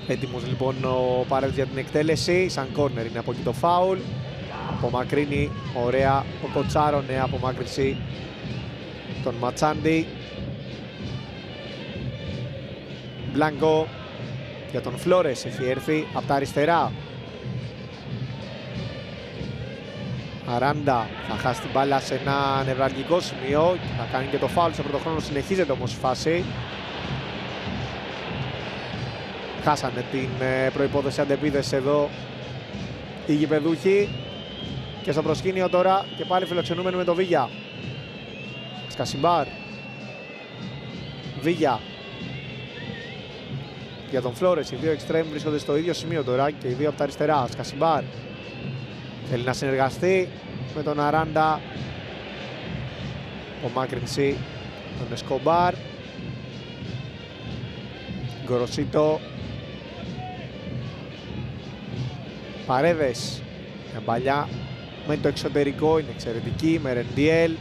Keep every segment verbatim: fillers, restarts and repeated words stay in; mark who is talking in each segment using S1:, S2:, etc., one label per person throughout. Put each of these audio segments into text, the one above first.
S1: Έτοιμος λοιπόν ο Παρέλος για την εκτέλεση. Σαν κόρνερ είναι από εκεί το φάουλ. Απομακρύνει ωραία ο Κοτσάρο, νέα απομάκρυνση τον Ματσάντι. Μπλάνκο για τον Φλόρες, έχει έρθει από τα αριστερά. Αράντα θα χάσει την μπάλα σε ένα νευραλγικό σημείο. Θα κάνει και το φάουλ σε πρώτο χρόνο, συνεχίζεται όμως η φάση. Χάσανε την προϋπόθεση αντεπίθεση εδώ οι γηπεδούχοι. Και στο προσκήνιο τώρα και πάλι φιλοξενούμενοι με το Βίγια. Σκασιμπάρ. Βίγια. Για τον Φλόρες, οι δύο εξτρέμ βρίσκονται στο ίδιο σημείο τώρα και οι δύο από τα αριστερά. Σκασιμπάρ θέλει να συνεργαστεί με τον Αράντα. Απομάκρυνση τον Εσκομπάρ. Γκοροσίτο. Παρέδες. Μια παλιά με το εξωτερικό, είναι εξαιρετική, με Ρεντιέλ.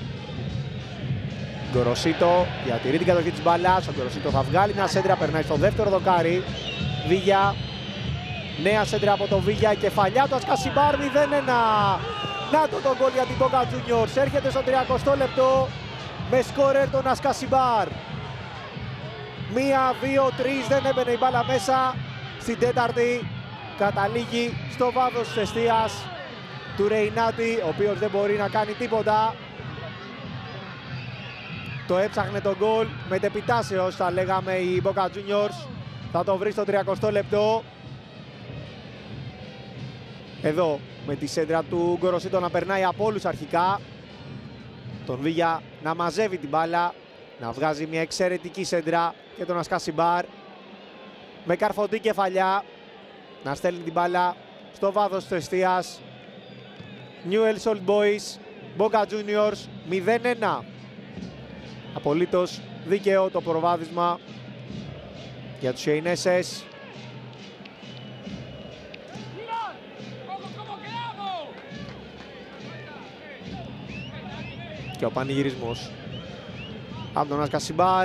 S1: Γκοροσίτο διατηρεί την κατοχή της μπάλας. Ο Γκοροσίτο θα βγάλει μια σέντρα, περνάει στο δεύτερο δοκάρι. Βίγια. Νέα σέντρα από το Βίγια, κεφαλιά του Ασκασιμπάρ, μηδέν ένα. Να το τον γκολ για την Boca Juniors. Έρχεται στο τριακοστό λεπτό με σκόρερ τον Ασκασιμπάρ. Μία, δύο, τρεις, δεν έμπαινε η μπάλα μέσα. Στην τέταρτη καταλήγει στο βάθος της εστίας του Ρεϊνάτη, ο οποίος δεν μπορεί να κάνει τίποτα. Το έψαχνε τον γκολ μετεπιτάσεως, θα λέγαμε, η Boca Juniors. Θα το βρει στο τριακοστό λεπτό. Εδώ με τη σέντρα του Γκοροσίτο να περνάει από όλους αρχικά. Τον Βίγια να μαζεύει την μπάλα, να βγάζει μια εξαιρετική σέντρα και τον Ασκασιμπάρ με καρφωτή κεφαλιά να στέλνει την μπάλα στο βάθος της εστίας. Newell's Old Boys, Boca Juniors μηδέν ένα. Απολύτως δίκαιο το προβάδισμα για τους Ιεϊνέσες. Και ο πανηγυρισμός από τον Ασκασιμπάρ.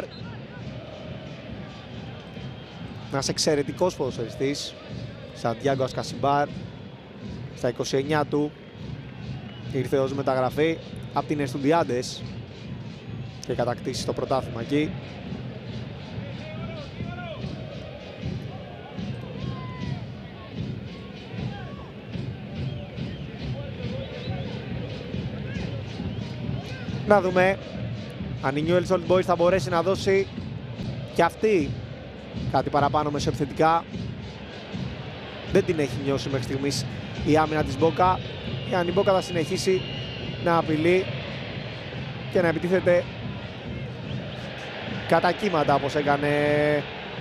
S1: Ένας εξαιρετικός ποδοσφαιριστής, Σαντιάγκο Ασκασιμπάρ, στα είκοσι εννιά του ήρθε ως μεταγραφή από την Εστουντιάντες και κατακτήσει το πρωτάθλημα εκεί. Να δούμε αν η Newell's Old Boys θα μπορέσει να δώσει και αυτή κάτι παραπάνω μεσοεπιθετικά. Δεν την έχει νιώσει μέχρι στιγμής η άμυνα της Boca. Και αν η Boca θα συνεχίσει να απειλεί και να επιτίθεται κατά κύματα όπως έκανε